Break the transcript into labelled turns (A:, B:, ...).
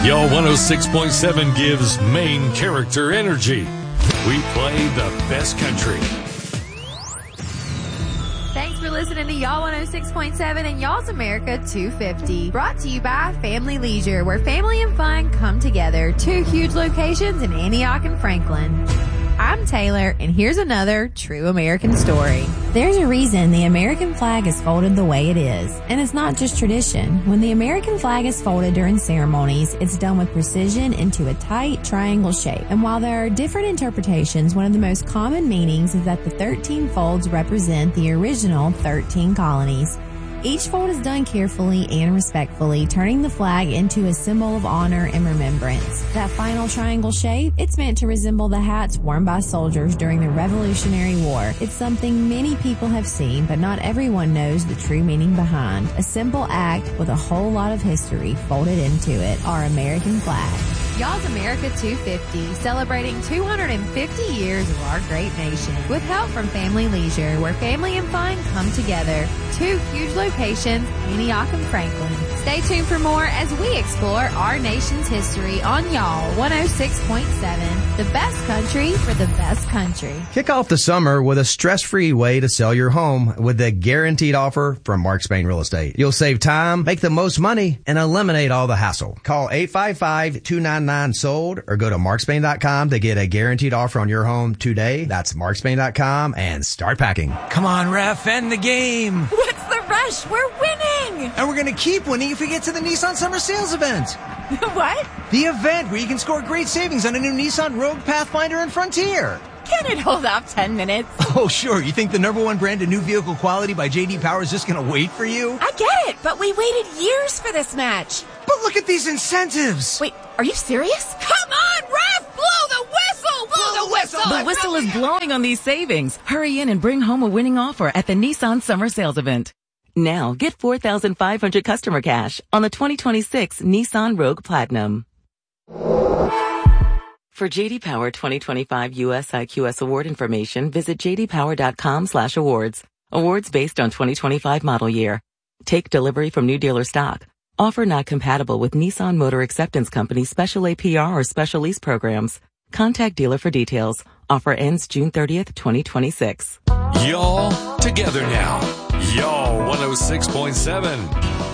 A: Y'all 106.7 gives main character energy. We play the best country.
B: Thanks for listening to Y'all 106.7 and Y'all's America 250. Brought to you by Family Leisure, where family and fun come together. 2 huge locations in Antioch and Franklin. I'm Taylor, and here's another true American story. There's a reason the American flag is folded the way it is, and it's not just tradition. When the American flag is folded during ceremonies, it's done with precision into a tight triangle shape. And while there are different interpretations, one of the most common meanings is that the 13 folds represent the original 13 colonies. Each fold is done carefully and respectfully, turning the flag into a symbol of honor and remembrance. That final triangle shape, it's meant to resemble the hats worn by soldiers during the Revolutionary War. It's something many people have seen, but not everyone knows the true meaning behind. A simple act with a whole lot of history folded into it, our American flag. Y'all's America 250, celebrating 250 years of our great nation. With help from Family Leisure, where family and fun come together. 2 huge locations, Antioch and Franklin. Stay tuned for more as we explore our nation's history on Y'all 106.7, the best country for the best country.
C: Kick off the summer with a stress-free way to sell your home with the guaranteed offer from Mark Spain Real Estate. You'll save time, make the most money, and eliminate all the hassle. Call 855-299-SOLD or go to markspain.com to get a guaranteed offer on your home today. That's markspain.com and start packing.
D: Come on, ref, end the game.
E: What's the rush? We're winning!
D: And we're going to keep winning if we get to the Nissan Summer Sales event.
E: What?
D: The event where you can score great savings on a new Nissan Rogue, Pathfinder, and Frontier.
E: Can it hold off 10 minutes?
D: Oh, sure. You think the #1 brand of new vehicle quality by J.D. Power is just going to wait for you?
E: I get it, but we waited years for this match.
D: But look at these incentives.
E: Wait, are you serious? Come on, ref! Blow the whistle! Blow the whistle!
F: The whistle is blowing on these savings. Hurry in and bring home a winning offer at the Nissan Summer Sales event. Now, get $4,500 customer cash on the 2026 Nissan Rogue Platinum. For J.D. Power 2025 US IQS award information, visit jdpower.com/awards. Awards based on 2025 model year. Take delivery from new dealer stock. Offer not compatible with Nissan Motor Acceptance Company special APR or special lease programs. Contact dealer for details. Offer ends June 30th, 2026.
A: Y'all together now. Y'all 106.7.